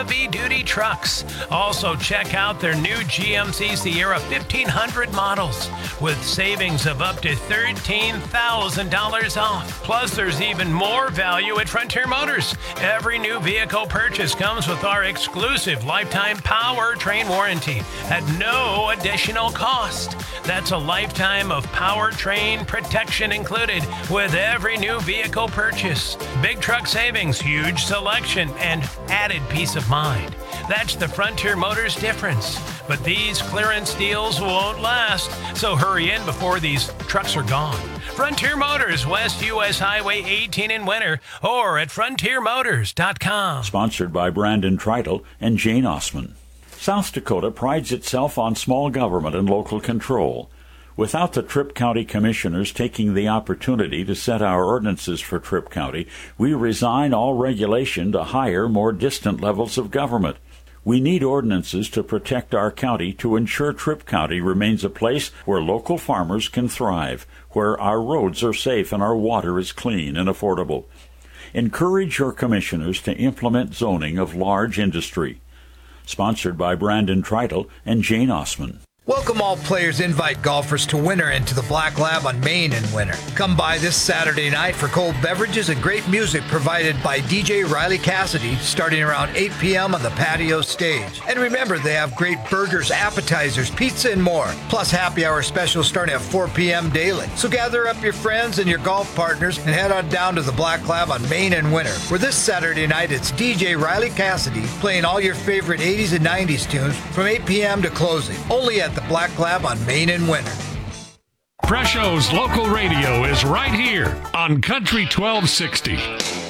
heavy-duty trucks. Also, check out their new GMC Sierra 1500 models with savings of up to $13,000 off. Plus, there's even more value at Frontier Motors. Every new vehicle purchase comes with our exclusive lifetime powertrain warranty at no additional cost. That's a lifetime of powertrain protection included with every new vehicle purchase. Big truck savings, huge selection, and added peace of mind. That's the Frontier Motors difference. But these clearance deals won't last, so hurry in before these trucks are gone. Frontier Motors, West U.S. Highway 18 in Winter, or at frontiermotors.com. Sponsored by Brandon Treitel and Jane Osman. South Dakota prides itself on small government and local control. Without the Tripp County Commissioners taking the opportunity to set our ordinances for Tripp County, we resign all regulation to higher, more distant levels of government. We need ordinances to protect our county to ensure Tripp County remains a place where local farmers can thrive, where our roads are safe and our water is clean and affordable. Encourage your commissioners to implement zoning of large industry. Sponsored by Brandon Treitel and Jane Osman. Welcome all players, invite golfers to Winter and to the Black Lab on Main in Winter. Come by this Saturday night for cold beverages and great music provided by DJ Riley Cassidy starting around 8 p.m. on the patio stage. And remember, they have great burgers, appetizers, pizza, and more. Plus happy hour specials starting at 4 p.m. daily. So gather up your friends and your golf partners and head on down to the Black Lab on Main in Winter, where this Saturday night it's DJ Riley Cassidy playing all your favorite 80s and 90s tunes from 8 p.m. to closing. Only at the Black Lab on Main in Winter. Presho's local radio is right here on Country 1260.